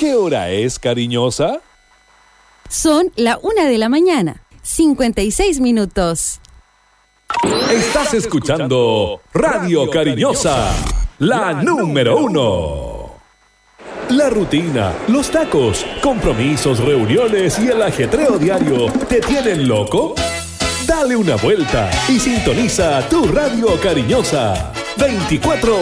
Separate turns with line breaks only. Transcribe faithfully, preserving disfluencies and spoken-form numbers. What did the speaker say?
¿Qué hora es, cariñosa?
Son la una de la mañana, cincuenta y seis minutos.
Estás escuchando Radio Cariñosa, la número uno. La rutina, los tacos, compromisos, reuniones y el ajetreo diario ¿te tienen loco? Dale una vuelta y sintoniza tu Radio Cariñosa. veinticuatro